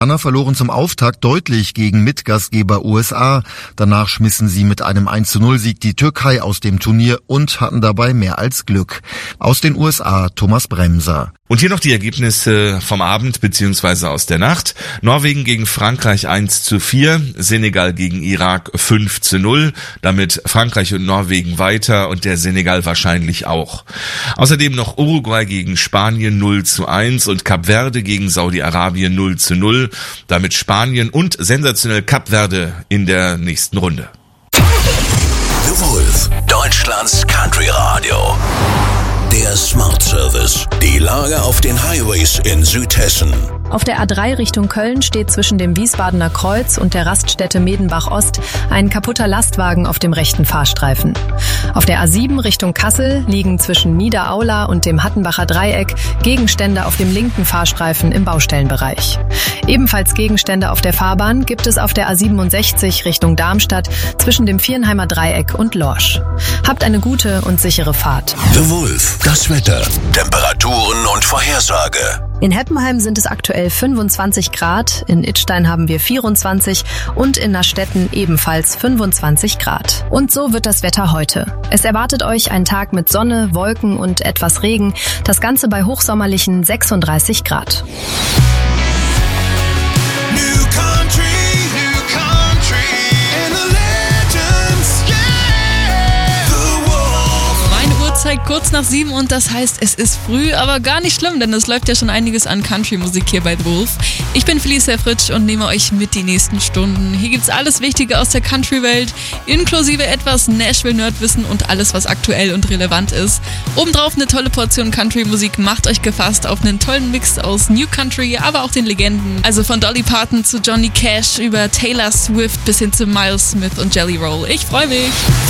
Amerikaner verloren zum Auftakt deutlich gegen Mitgastgeber USA. Danach schmissen sie mit einem 1:0-Sieg die Türkei aus dem Turnier und hatten dabei mehr als Glück. Aus den USA Thomas Bremser. Und hier noch die Ergebnisse vom Abend bzw. aus der Nacht. Norwegen gegen Frankreich 1:4, Senegal gegen Irak 5:0, damit Frankreich und Norwegen weiter und der Senegal wahrscheinlich auch. Außerdem noch Uruguay gegen Spanien 0:1 und Kap Verde gegen Saudi-Arabien 0:0, damit Spanien und sensationell Kap Verde in der nächsten Runde. The Wolf, Deutschlands Country Radio. Der Smart Service. Die Lage auf den Highways in Südhessen. Auf der A3 Richtung Köln steht zwischen dem Wiesbadener Kreuz und der Raststätte Medenbach Ost ein kaputter Lastwagen auf dem rechten Fahrstreifen. Auf der A7 Richtung Kassel liegen zwischen Niederaula und dem Hattenbacher Dreieck Gegenstände auf dem linken Fahrstreifen im Baustellenbereich. Ebenfalls Gegenstände auf der Fahrbahn gibt es auf der A67 Richtung Darmstadt zwischen dem Viernheimer Dreieck und Lorsch. Habt eine gute und sichere Fahrt. The Wolf, das Wetter, Temperaturen und Vorhersage. In Heppenheim sind es aktuell 25 Grad, in Idstein haben wir 24 und in Nastetten ebenfalls 25 Grad. Und so wird das Wetter heute. Es erwartet euch ein Tag mit Sonne, Wolken und etwas Regen, das Ganze bei hochsommerlichen 36 Grad. Zeigt kurz nach 7 und das heißt, es ist früh, aber gar nicht schlimm, denn es läuft ja schon einiges an Country-Musik hier bei The Wolf. Ich bin Felicia Fritsch und nehme euch mit die nächsten Stunden. Hier gibt's alles Wichtige aus der Country-Welt, inklusive etwas Nashville-Nerdwissen und alles, was aktuell und relevant ist. Obendrauf eine tolle Portion Country-Musik, macht euch gefasst auf einen tollen Mix aus New Country, aber auch den Legenden. Also von Dolly Parton zu Johnny Cash über Taylor Swift bis hin zu Miles Smith und Jelly Roll. Ich freue mich!